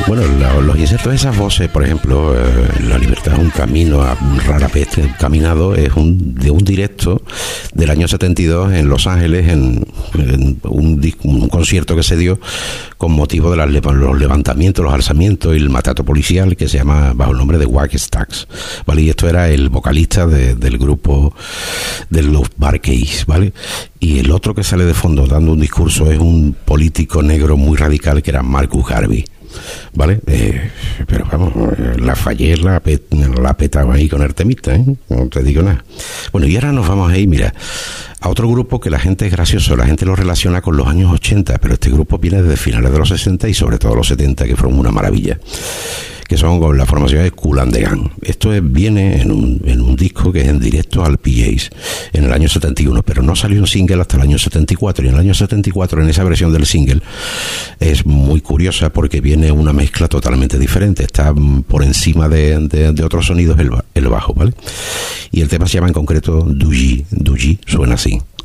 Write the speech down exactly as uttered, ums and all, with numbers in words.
Bueno, lo, los insertos de esas voces, por ejemplo, eh, La libertad es un camino a rara vez caminado, es un de un directo del año setenta y dos en Los Ángeles, en, en un, un concierto que se dio con motivo de las, los levantamientos, los alzamientos y el matato policial, que se llama bajo el nombre de Wackstacks, ¿vale? Y esto era el vocalista de, del grupo de los Bar-Kays, ¿vale? Y el otro que sale de fondo dando un discurso es un político negro muy radical que era Marcus Garvey, ¿vale? Eh, pero vamos, la fallé, la, pet, la petaba ahí con Artemista, ¿eh? No te digo nada. Bueno, y ahora nos vamos a ir, mira, a otro grupo que la gente es gracioso, la gente lo relaciona con los años ochenta, pero este grupo viene desde finales de los sesenta y sobre todo los setenta, que fueron una maravilla, que son con la formación de Kool and the Gang. Esto es, viene en un, en un disco que es en directo al P Js en el año setenta y uno, pero no salió un single hasta el año setenta y cuatro, y en el año setenta y cuatro, en esa versión del single, es muy curiosa porque viene una mezcla totalmente diferente, está por encima de, de, de otros sonidos el, el bajo, ¿vale? Y el tema se llama en concreto Dougie, Dougie suena así.